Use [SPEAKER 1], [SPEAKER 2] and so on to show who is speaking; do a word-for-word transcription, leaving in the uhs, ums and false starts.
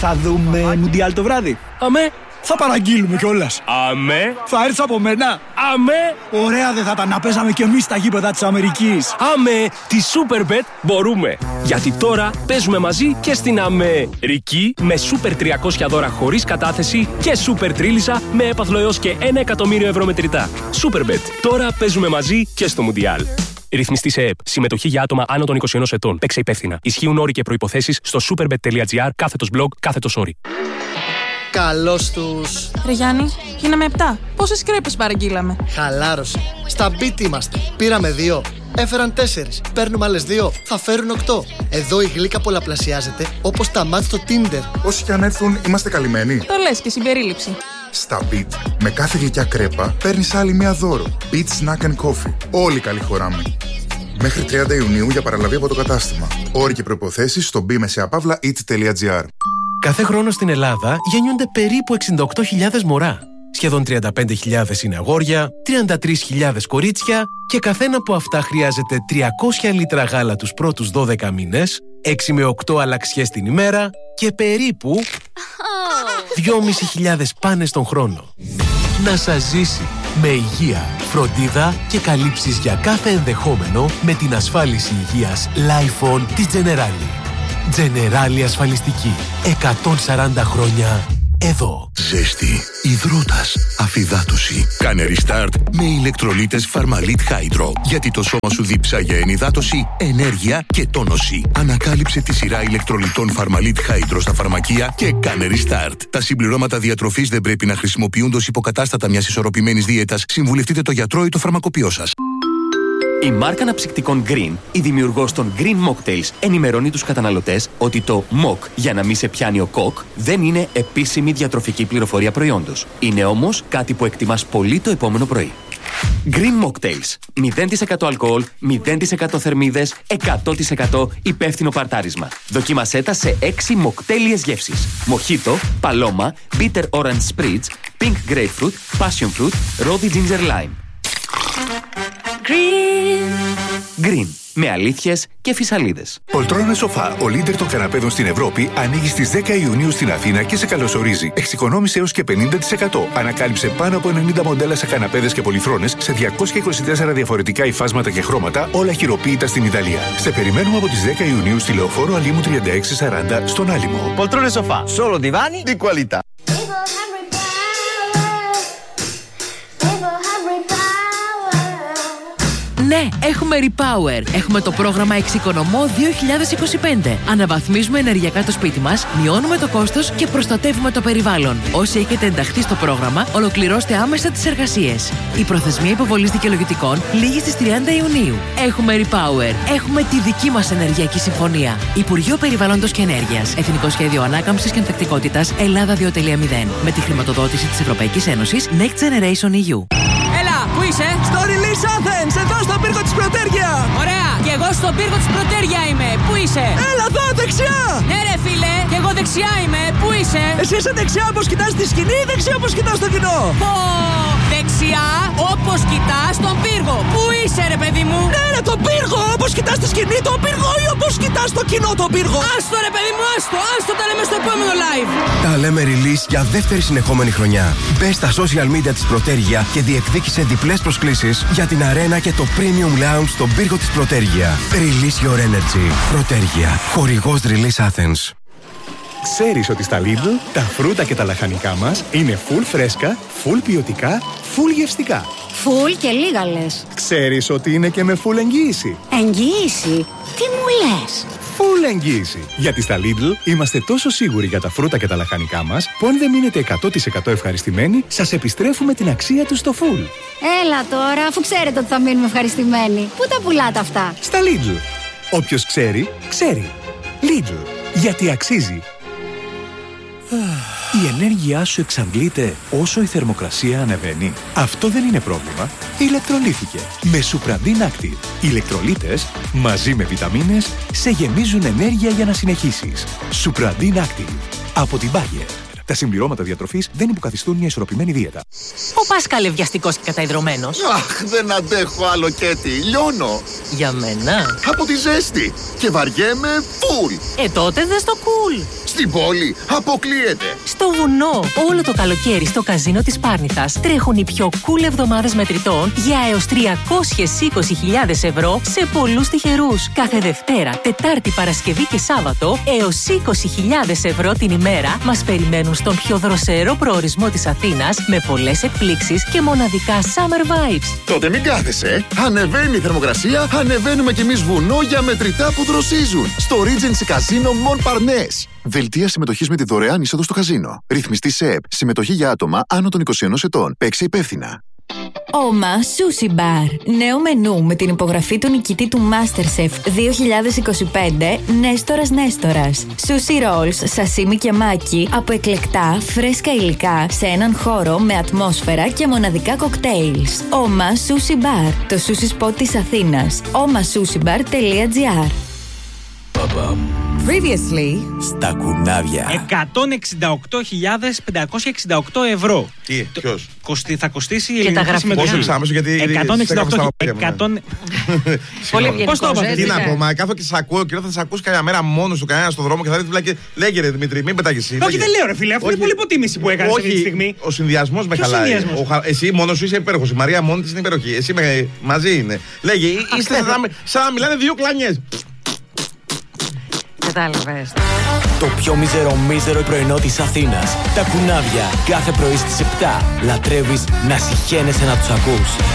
[SPEAKER 1] Θα δούμε Μουντιάλ το βράδυ.
[SPEAKER 2] Αμέ.
[SPEAKER 1] Θα παραγγείλουμε κιόλας.
[SPEAKER 2] Αμέ.
[SPEAKER 1] Θα έρθεις από μένα.
[SPEAKER 2] Αμέ.
[SPEAKER 1] Ωραία δεν θα ήταν να παίζαμε κι εμείς στα γήπεδα της Αμερικής.
[SPEAKER 2] Αμέ. Τη Superbet μπορούμε. Γιατί τώρα παίζουμε μαζί και στην Αμερική με Super τριακόσια δώρα χωρίς κατάθεση και Super Τρίλισσα με έπαθλο έως και ένα εκατομμύριο ευρώ μετρητά. Superbet. Τώρα παίζουμε μαζί και στο Μουντιάλ. Ρυθμιστή σε ΕΕΠ. Συμμετοχή για άτομα άνω των είκοσι ενός ετών. Παίξε υπεύθυνα. Ισχύουν όροι και προϋποθέσεις στο superbet.gr κάθετος blog κάθετος όροι.
[SPEAKER 3] Καλώς τους.
[SPEAKER 4] Ρε Γιάννη, γίναμε επτά. Πόσες κρέπες παραγγείλαμε?
[SPEAKER 3] Χαλάρωσε. Στα beat είμαστε. Πήραμε δύο. Έφεραν τέσσερις. Παίρνουμε άλλες δύο. Θα φέρουν οκτώ. Εδώ η γλύκα πολλαπλασιάζεται όπως τα μάτς στο Tinder.
[SPEAKER 5] Όσοι κι αν έρθουν, είμαστε καλυμμένοι.
[SPEAKER 4] Το λες και συμπερίληψη.
[SPEAKER 5] Στα Beat, με κάθε γλυκιά κρέπα παίρνεις άλλη μία δώρο. Beat Snack and Coffee. Όλοι καλή χωράμε. Μέχρι τριάντα Ιουνίου για παραλαβή από το κατάστημα. Όροι και προϋποθέσεις στο bmesapavla.it.gr.
[SPEAKER 6] Κάθε χρόνο στην Ελλάδα γεννιούνται περίπου εξήντα οκτώ χιλιάδες μωρά. Σχεδόν τριάντα πέντε χιλιάδες είναι αγόρια, τριάντα τρεις χιλιάδες κορίτσια και καθένα από αυτά χρειάζεται τριακόσια λίτρα γάλα τους πρώτους δώδεκα μήνες, έξι με οκτώ αλλαξιές την ημέρα και περίπου δυόμισι χιλιάδες πάνες τον χρόνο. Να σας ζήσει με υγεία, φροντίδα και καλύψεις για κάθε ενδεχόμενο με την ασφάλιση υγείας Lifon της Generali. Generali ασφαλιστική. εκατόν σαράντα χρόνια εδώ.
[SPEAKER 7] Ζέστη, υδρότας, αφυδάτωση. Κάνε restart με ηλεκτρολίτες Pharmalit Hydro. Γιατί το σώμα σου δίψα για ενυδάτωση, ενέργεια και τόνωση. Ανακάλυψε τη σειρά ηλεκτρολιτών Pharmalit Hydro στα φαρμακεία και κάνε restart. Τα συμπληρώματα διατροφής δεν πρέπει να χρησιμοποιούνται ως υποκατάστατα μιας ισορροπημένης δίαιτας. Συμβουλευτείτε το γιατρό ή το φαρμακοποιό σας.
[SPEAKER 8] Η μάρκα αναψυκτικών Green, η δημιουργός των Green Mocktails, ενημερώνει τους καταναλωτές ότι το Mock, για να μην σε πιάνει ο κοκ, δεν είναι επίσημη διατροφική πληροφορία προϊόντος. Είναι όμως κάτι που εκτιμάς πολύ το επόμενο πρωί. Green Mocktails. μηδέν τοις εκατό αλκοόλ, μηδέν τοις εκατό θερμίδες, εκατό τοις εκατό υπεύθυνο παρτάρισμα. Δοκίμασέ τα σε έξι μοκτέλιες γεύσεις. Μοχίτο, παλώμα, bitter orange spritz, pink grapefruit, passion fruit, rosy ginger lime. Green. Green. Με αλήθειες και φυσαλίδες.
[SPEAKER 9] Πολτρόνα Σοφά, ο leader των καναπέδων στην Ευρώπη, ανοίγει στις δέκα Ιουνίου στην Αθήνα και σε καλωσορίζει. Εξοικονόμησε έως και πενήντα τοις εκατό. Ανακάλυψε πάνω από ενενήντα μοντέλα σε καναπέδες και πολυθρόνες σε διακόσια είκοσι τέσσερα διαφορετικά υφάσματα και χρώματα, όλα χειροποίητα στην Ιταλία. Σε περιμένουμε από τις δέκα Ιουνίου στη Λεωφόρο Αλίμου τριάντα έξι σαράντα στον Άλυμο.
[SPEAKER 10] Poltrone Sofà, solo divani di qualità.
[SPEAKER 11] Ναι, έχουμε Repower. Έχουμε το πρόγραμμα Εξοικονομώ δύο χιλιάδες είκοσι πέντε. Αναβαθμίζουμε ενεργειακά το σπίτι μας, μειώνουμε το κόστος και προστατεύουμε το περιβάλλον. Όσοι έχετε ενταχθεί στο πρόγραμμα, ολοκληρώστε άμεσα τις εργασίες. Η προθεσμία υποβολής δικαιολογητικών λήγει στις τριάντα Ιουνίου. Έχουμε Repower. Έχουμε τη δική μας ενεργειακή συμφωνία. Υπουργείο Περιβάλλοντος και Ενέργειας. Εθνικό Σχέδιο Ανάκαμψης και Ανθεκτικότητας Ελλάδα δύο κόμμα μηδέν. Με τη χρηματοδότηση της Ευρωπαϊκής Ένωσης Next Generation ι γιου.
[SPEAKER 12] Πού είσαι?
[SPEAKER 13] Στο Release Athens, εδώ στον πύργο της Πρωτέρια.
[SPEAKER 12] Ωραία, και εγώ στον πύργο της Πρωτέρια είμαι. Πού είσαι?
[SPEAKER 13] Έλα εδώ, δεξιά.
[SPEAKER 12] Ναι ρε φίλε, και εγώ δεξιά είμαι. Πού είσαι?
[SPEAKER 13] Εσύ είσαι δεξιά όπως κοιτάς τη σκηνή ή δεξιά όπως κοιτάς το κοινό?
[SPEAKER 12] Πω, δεξιά όπως κοιτάς τον πύργο. Πού είσαι ρε παιδί μου?
[SPEAKER 13] Ναι ρε, τον πύργο, όπως κοιτάς τη σκηνή τον πύργο ή όπως κοιτάς το κοινό τον πύργο?
[SPEAKER 12] Άστο ρε παιδί μου, άστο, άστο τα λέμε στο επόμενο live.
[SPEAKER 14] Τα λέμε Release για δεύτερη συνεχόμενη χρονιά. Μπες στα social media της Πρωτέρια και διεκδίκησε διπλές προσκλήσεις για την αρένα και το Premium Lounge στον πύργο της Πρωτέρια. Release your energy. Πρωτέρια. Χορηγός Release Athens.
[SPEAKER 15] Ξέρεις ότι στα Lidl τα φρούτα και τα λαχανικά μας είναι full φρέσκα, full ποιοτικά, full γευστικά.
[SPEAKER 16] Full και λίγα λες.
[SPEAKER 15] Ξέρεις ότι είναι και με full εγγύηση.
[SPEAKER 16] Εγγύηση? Τι μου λες?
[SPEAKER 15] Full εγγύηση. Γιατί στα Lidl είμαστε τόσο σίγουροι για τα φρούτα και τα λαχανικά μας που αν δεν μείνετε εκατό τοις εκατό ευχαριστημένοι, σας επιστρέφουμε την αξία τους στο full.
[SPEAKER 16] Έλα τώρα, αφού ξέρετε ότι θα μείνουμε ευχαριστημένοι. Πού τα πουλάτε αυτά?
[SPEAKER 15] Στα Lidl. Όποιος ξέρει, ξέρει. Lidl. Γιατί αξίζει.
[SPEAKER 17] Η ενέργειά σου εξαντλείται όσο η θερμοκρασία ανεβαίνει. Αυτό δεν είναι πρόβλημα. Ηλεκτρολύθηκε με Supradin Active. Οι ηλεκτρολίτες μαζί με βιταμίνες σε γεμίζουν ενέργεια για να συνεχίσεις. Supradin Active από την Bayer. Τα συμπληρώματα διατροφής δεν υποκαθιστούν μια ισορροπημένη δίαιτα.
[SPEAKER 11] Ο Πάσκαλ βιαστικός και καταϊδρωμένος.
[SPEAKER 18] Αχ, δεν αντέχω άλλο Κέτι. Λιώνω.
[SPEAKER 11] Για μένα.
[SPEAKER 18] Από τη ζέστη. Και βαριέμαι φουλ.
[SPEAKER 11] Ε, τότε δες το cool.
[SPEAKER 18] Στην πόλη αποκλείεται.
[SPEAKER 19] Στο βουνό, όλο το καλοκαίρι στο καζίνο της Πάρνηθας τρέχουν οι πιο cool εβδομάδες μετρητών για έως τριακόσιες είκοσι χιλιάδες ευρώ σε πολλούς τυχερούς. Κάθε Δευτέρα, Τετάρτη, Παρασκευή και Σάββατο έως είκοσι χιλιάδες ευρώ την ημέρα μας περιμένουν στον πιο δροσερό προορισμό της Αθήνας με πολλές εκπλήξεις και μοναδικά summer vibes.
[SPEAKER 18] Τότε μην κάθεσαι. Ανεβαίνει η θερμοκρασία, ανεβαίνουμε κι εμείς βουνό για μετρητά που δροσίζουν. Στο Regency Casino Montparnasse. Δελτία συμμετοχής με τη δωρεάν είσοδο στο καζίνο. Ρυθμιστή ΣΕΠ. Συμμετοχή για άτομα άνω των είκοσι ένα ετών. Παίξε υπεύθυνα.
[SPEAKER 20] Ωμα Sushi Bar. Νέο μενού με την υπογραφή του νικητή του MasterChef δύο χιλιάδες είκοσι πέντε, Νέστορας Νέστορας. Sushi rolls, σασίμι και μάκι από εκλεκτά, φρέσκα υλικά σε έναν χώρο με ατμόσφαιρα και μοναδικά κοκτέιλς. Ωμα Sushi Bar. Το sushi spot της Αθήνας. ωμα sushi bar τελεία gr.
[SPEAKER 21] Previously,
[SPEAKER 22] στα κουνάβια.
[SPEAKER 23] εκατόν εξήντα οκτώ χιλιάδες πεντακόσια εξήντα οκτώ ευρώ.
[SPEAKER 22] Τι, ποιος?
[SPEAKER 23] Κοστι, θα κοστίσει η
[SPEAKER 22] και
[SPEAKER 23] ελληνική συμμετοχή.
[SPEAKER 22] Πόσο εξάμεσο, γιατί
[SPEAKER 23] εκατόν εξήντα οκτώ χιλιάδες.
[SPEAKER 21] Πολύ ευγενικό.
[SPEAKER 23] Πώς το είπατε?
[SPEAKER 22] Τι να πω, μα κάθω και σας ακούω και θα σας ακούσει καμιά μέρα μόνος του κανένα στον δρόμο και θα δείτε βλάκι. Λέγε ρε Δημήτρη, μην πετάγεις.
[SPEAKER 23] Όχι, δεν λέω ρε φίλε, αυτό είναι πολύ υποτίμηση που έκανες αυτή τη στιγμή.
[SPEAKER 22] Ο συνδυασμός με χαλάει. Εσύ μόνος σου είσαι υπέροχος. Η Μαρία μόνη της είναι υπέροχη. Εσύ μαζί είναι. Λέγε, είστε σαν να μιλάνε δύο κλανιές.
[SPEAKER 21] Κατάλαβες.
[SPEAKER 22] Το πιο μίζερο μίζερο πρωινό της Αθήνας. Τα κουνάβια. Κάθε πρωί στις επτά. Λατρεύεις να συχαίνεσαι να τους ακούς.